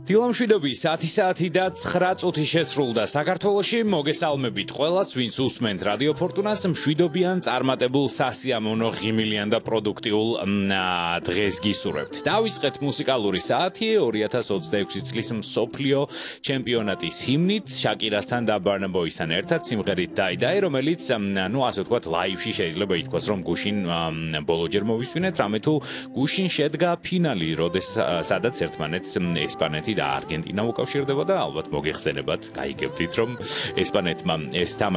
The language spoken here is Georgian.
დილამშვიდობის 10 საათი და 9 წუთი შესრულდა საქართველოში. მოგესალმებით ყველას, ვინც უსმენთ რადიო ფორტუნას. მშვიდობიან, წარმატებულ, სასიამოვნო, ღიმილიან და პროდუქტიულ დღეს გისურვებთ. დავიწყეთ მუსიკალური საათი 2026 წლის მსოფლიო ჩემპიონატის ჰიმნით, შაკირასთან და Burna Boy-სთან ერთად სიმღერით Die Die, რომელიც, ასე ვთქვათ, ლაივში შეიძლება ითქვას, რომ გუშინ ბოლოჯერ მოვისვინეთ, რამე თუ გუშინ შედგა ფინალი, სადაც ერთმანეთს ესპანეთი და არგენტინა უკავშირდება და ალბათ მოგეხსენებათ, გაიგებდით, რომ ესპანეთმა ეს